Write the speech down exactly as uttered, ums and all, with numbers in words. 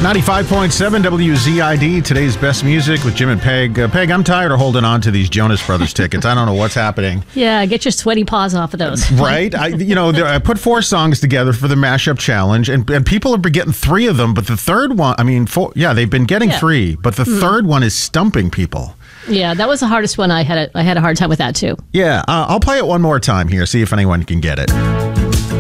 ninety-five point seven W Z I D, today's best music with Jim and Peg. Uh, Peg, I'm tired of holding on to these Jonas Brothers tickets. I don't know what's happening. Yeah, get your sweaty paws off of those. Right? I, you know, there, I put four songs together for the mashup challenge, and, and people have been getting three of them, but the third one, I mean, four, yeah, they've been getting Yeah. three, but the mm. third one is stumping people. Yeah, that was the hardest one. I had a, I had a hard time with that, too. Yeah, uh, I'll play it one more time here, see if anyone can get it.